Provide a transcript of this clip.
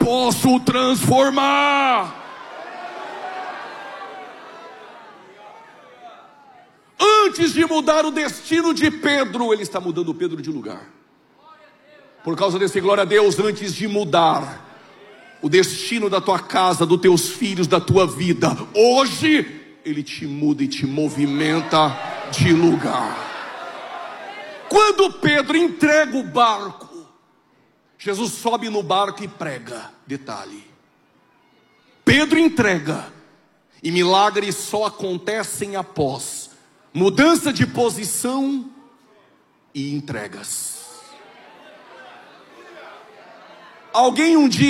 posso transformar. Antes de mudar o destino de Pedro, Ele está mudando Pedro de lugar. Por causa desse glória a Deus, antes de mudar o destino da tua casa, dos teus filhos, da tua vida, hoje Ele te muda e te movimenta de lugar. Quando Pedro entrega o barco, Jesus sobe no barco e prega. Detalhe: Pedro entrega, e milagres só acontecem após mudança de posição e entregas. Alguém um dia